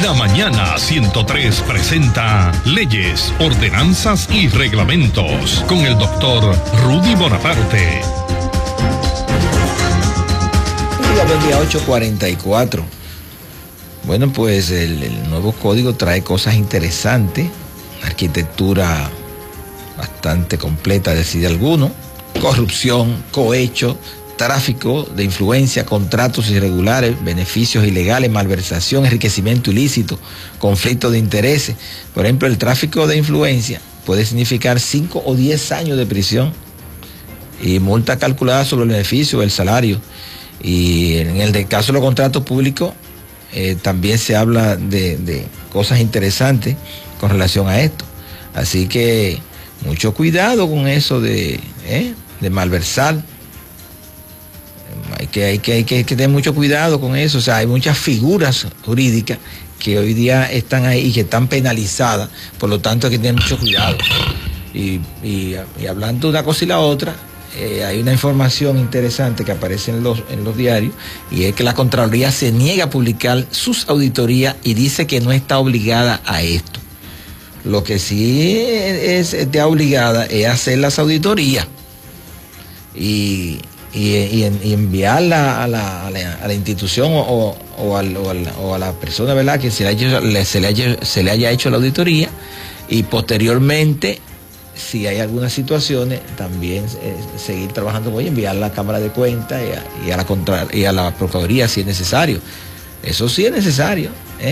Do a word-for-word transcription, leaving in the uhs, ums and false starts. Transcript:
La Mañana ciento tres presenta Leyes, Ordenanzas y Reglamentos con el doctor Rudy Bonaparte. Día ocho cuarenta y cuatro. Bueno, pues el, el nuevo código trae cosas interesantes, arquitectura bastante completa, decide alguno, corrupción, cohecho, tráfico de influencia, contratos irregulares, beneficios ilegales, malversación, enriquecimiento ilícito, conflicto de intereses. Por ejemplo, el tráfico de influencia puede significar cinco o diez años de prisión y multa calculada sobre el beneficio, el salario. Y en el de caso de los contratos públicos, eh, también se habla de, de cosas interesantes con relación a esto. Así que mucho cuidado con eso de, eh, de malversar. Hay que, hay, que, hay, que, hay que tener mucho cuidado con eso. O sea, hay muchas figuras jurídicas que hoy día están ahí y que están penalizadas. Por lo tanto, hay que tener mucho cuidado. Y, y, y hablando de una cosa y la otra, Eh, hay una información interesante que aparece en los, en los diarios, y es que la Contraloría se niega a publicar sus auditorías y dice que no está obligada a esto. Lo que sí es, está obligada es hacer las auditorías y, y, y, y enviarla a la, a la, a la institución o, o, al, o, al, o a la persona, ¿verdad?, que se le, haya, se, le haya, se le haya hecho la auditoría, y posteriormente, si hay algunas situaciones, también eh, seguir trabajando, voy a enviar a la Cámara de Cuentas y a, y a la contra, y a la Procuraduría si es necesario. Eso sí es necesario.